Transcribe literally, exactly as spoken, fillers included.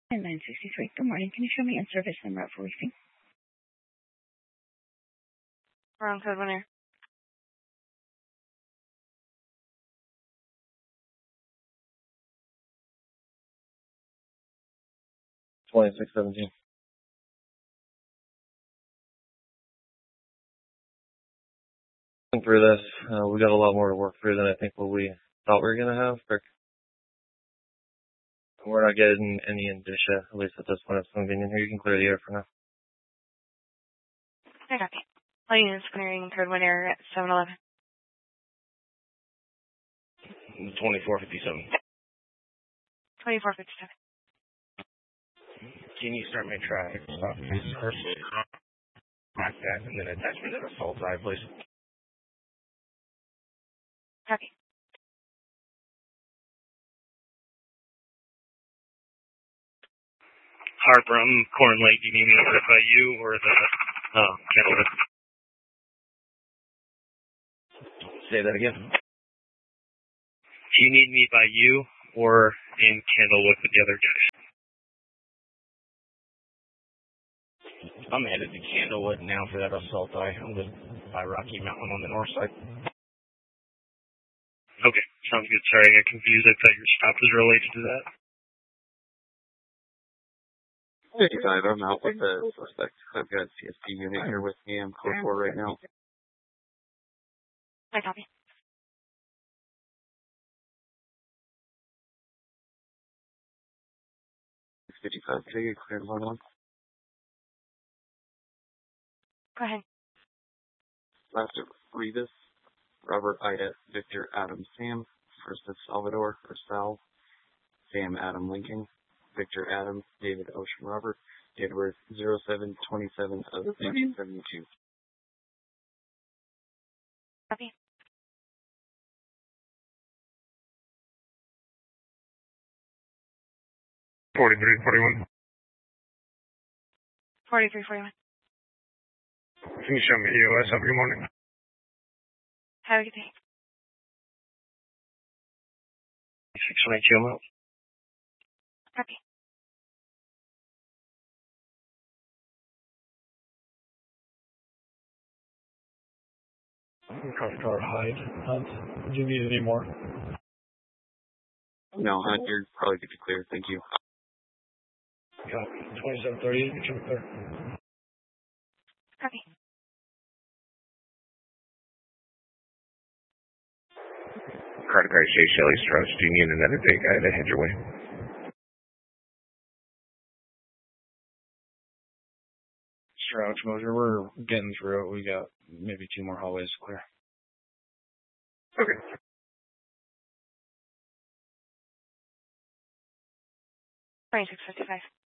And nine sixty-three. Good morning. Can you show me in service and route for leasing? Wrong code winner. twenty-six seventeen. Through this, uh, we got a lot more to work through than I think what we thought we were going to have. We're not getting any indicia, at least at this point, of something in here. You can clear the air for now. I copy. Lighting is clearing code winner at seven eleven. twenty-four fifty-seven. twenty-four fifty-seven. Can you start my traffic stop, please? First, mark that, and then attach me to the assault side, please. Copy. Harper, I'm Corn Lake. Do you need me to notify you or the uh, Candlewood? Say that again. Do you need me by you or in Candlewood with the other guys? I'm headed to Candlewood now for that assault. I live by Rocky Mountain on the north side. Okay, sounds good. Sorry, I got confused. I thought your stop was related to that. fifty-five, I'm out with the suspect. I've got a C S P unit here with me. I'm code four right now. I copy. fifty-five, can you clear one one? Go ahead. Last of Rivas, Robert Ida, Victor Adam Sam, first of Salvador or Sal, Sam Adam Lincoln, Victor Adam, David Ocean Robert, date of birth zero seven twenty-seven of nineteen seventy-two. Copy. forty-three forty-one. forty-three forty-one. Can you show me E O S? Have a good morning. Have a good day. six twenty-two, I'm out. Copy. Car car hide. Hunt. Do you need any more? No, Hunt, you're probably good to clear. Thank you. Copy. twenty-seven thirty-eight, return clear. Copy. Carter Guy, Shay Shelley Strauss. Do you need another day guy to head your way? Strouch Motor, we're getting through it. We got maybe two more hallways to clear. Okay. twenty-six fifty-five.